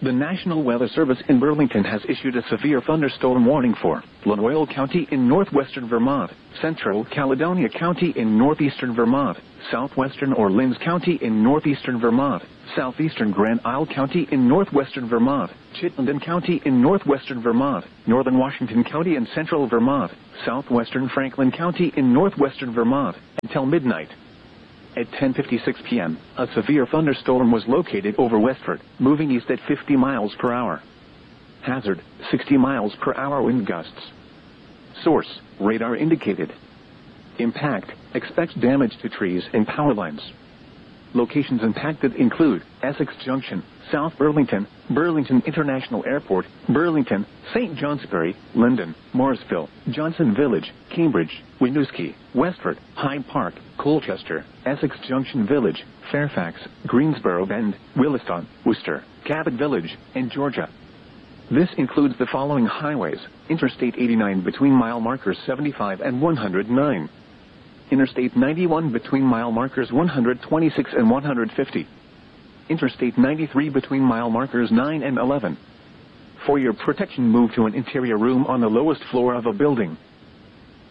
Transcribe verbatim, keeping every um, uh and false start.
The National Weather Service in Burlington has issued a severe thunderstorm warning for Lamoille County in northwestern Vermont, Central Caledonia County in northeastern Vermont, southwestern Orleans County in northeastern Vermont, southeastern Grand Isle County in northwestern Vermont, Chittenden County in northwestern Vermont, northern Washington County in central Vermont, southwestern Franklin County in northwestern Vermont, until midnight. At ten fifty-six p m, a severe thunderstorm was located over Westford, moving east at fifty miles per hour. Hazard, sixty miles per hour wind gusts. Source, radar indicated. Impact, expects damage to trees and power lines. Locations impacted include Essex Junction, South Burlington, Burlington International Airport, Burlington, Saint Johnsbury, Linden, Morrisville, Johnson Village, Cambridge, Winooski, Westford, Hyde Park, Colchester, Essex Junction Village, Fairfax, Greensboro Bend, Williston, Worcester, Cabot Village, and Georgia. This includes the following highways: Interstate eighty-nine between mile markers seventy-five and one hundred nine. Interstate ninety-one between mile markers one hundred twenty-six and one hundred fifty. Interstate ninety-three between mile markers nine and eleven. For your protection, move to an interior room on the lowest floor of a building.